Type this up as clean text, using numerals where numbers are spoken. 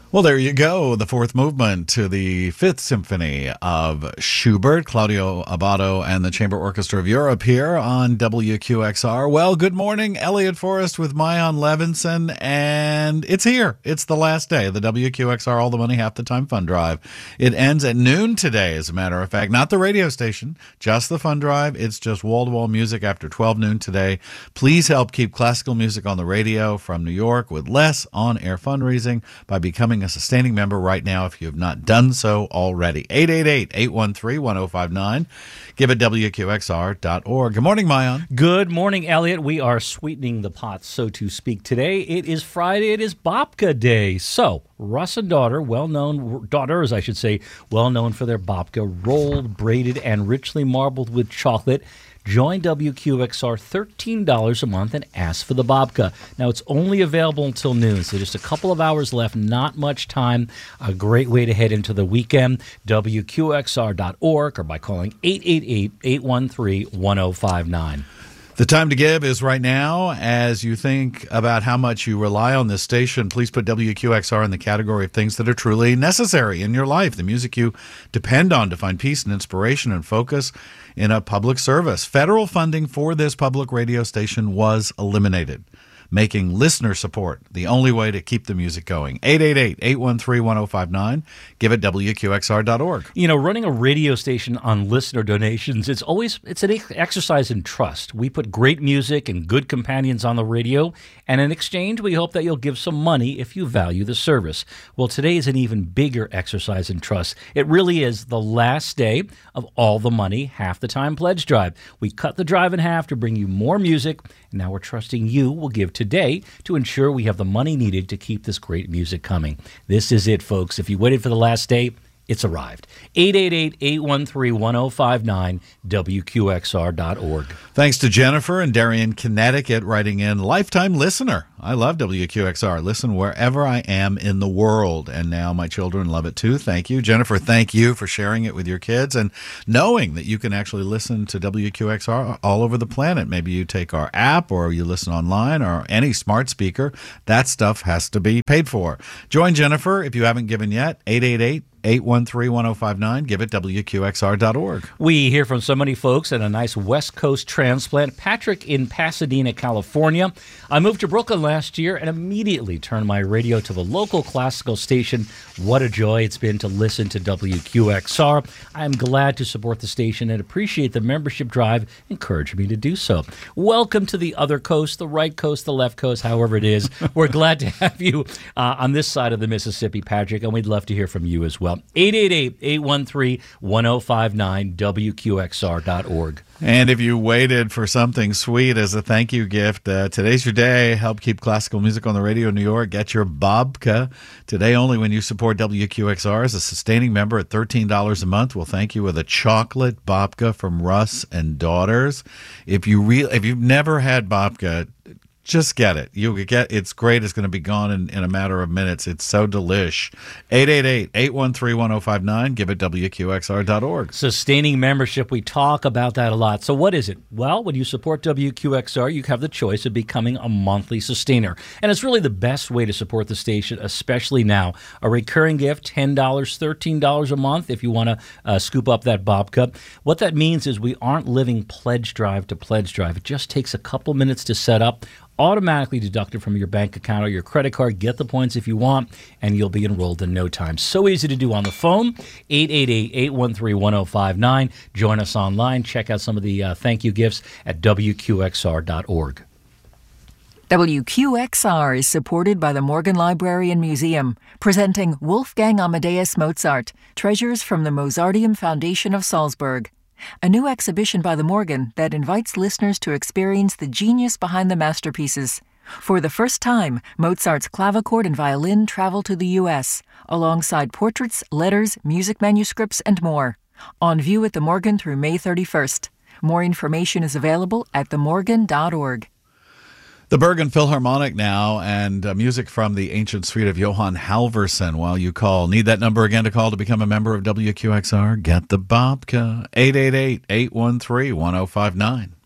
Well, there you go. The fourth movement to the Fifth Symphony of Schubert, Claudio Abbado and the Chamber Orchestra of Europe here on WQXR. Well, good morning, Elliot Forrest with Mayan Levinson, and it's here. It's the last day of the WQXR All the Money Half the Time Fund Drive. It ends at noon today, as a matter of fact. Not the radio station, just the fund drive. It's just wall-to-wall music after 12 noon today. Please help keep classical music on the radio from New York with less on-air fundraising by becoming a sustaining member right now if you have not done so already. 888-813-1059. Give it WQXR.org. Good morning, Mayan. Good morning, Elliot. We are sweetening the pot, so to speak. Today, it is Friday. It is Babka Day. So, Russ and daughters, well-known for their babka, rolled, braided, and richly marbled with chocolate. Join WQXR $13 a month and ask for the babka. Now, it's only available until noon, so just a couple of hours left, not much time. A great way to head into the weekend. WQXR.org or by calling 888-813-1059. The time to give is right now. As you think about how much you rely on this station, please put WQXR in the category of things that are truly necessary in your life, the music you depend on to find peace and inspiration and focus in a public service. Federal funding for this public radio station was eliminated, making listener support the only way to keep the music going. 888-813-1059. Give it WQXR.org. You know, running a radio station on listener donations, it's an exercise in trust. We put great music and good companions on the radio, and in exchange, we hope that you'll give some money if you value the service. Well, today is an even bigger exercise in trust. It really is the last day of All the Money Half the Time Pledge Drive. We cut the drive in half to bring you more music, and now we're trusting you will give today to ensure we have the money needed to keep this great music coming. This is it, folks. If you waited for the last day, it's arrived. 888-813-1059, WQXR.org. Thanks to Jennifer in Darien, Connecticut, writing in, lifetime listener. I love WQXR. Listen wherever I am in the world. And now my children love it too. Thank you. Jennifer, thank you for sharing it with your kids and knowing that you can actually listen to WQXR all over the planet. Maybe you take our app or you listen online or any smart speaker. That stuff has to be paid for. Join Jennifer if you haven't given yet. 888-813-1059. Give it WQXR.org. We hear from so many folks and a nice West Coast transplant. Patrick in Pasadena, California. I moved to Brooklyn last year and immediately turned my radio to the local classical station. What a joy it's been to listen to WQXR. I am glad to support the station and appreciate the membership drive encouraging me to do so. Welcome to the other coast, the right coast, the left coast, however it is. We're glad to have you on this side of the Mississippi, Patrick, and we'd love to hear from you as well. 888-813-1059, WQXR.org. And if you waited for something sweet as a thank you gift, today's your day. Help keep classical music on the radio in New York. Get your babka. Today only when you support WQXR as a sustaining member at $13 a month. We'll thank you with a chocolate babka from Russ and Daughters. If you've never had babka, just get it. It's great. It's going to be gone in a matter of minutes. It's so delish. 888-813-1059. Give it WQXR.org. Sustaining membership. We talk about that a lot. So what is it? Well, when you support WQXR, you have the choice of becoming a monthly sustainer. And it's really the best way to support the station, especially now. A recurring gift, $10, $13 a month if you want to scoop up that babka. What that means is we aren't living pledge drive to pledge drive. It just takes a couple minutes to set up. Automatically deducted from your bank account or your credit card. Get the points if you want, and you'll be enrolled in no time. So easy to do on the phone, 888-813-1059. Join us online. Check out some of the thank you gifts at WQXR.org. WQXR is supported by the Morgan Library and Museum, presenting Wolfgang Amadeus Mozart, Treasures from the Mozarteum Foundation of Salzburg. A new exhibition by the Morgan that invites listeners to experience the genius behind the masterpieces. For the first time, Mozart's clavichord and violin travel to the U.S., alongside portraits, letters, music manuscripts, and more. On view at the Morgan through May 31st. More information is available at themorgan.org. The Bergen Philharmonic now, and music from the ancient suite of Johann Halvorsen while you call. Need that number again to call to become a member of WQXR? Get the babka. 888-813-1059.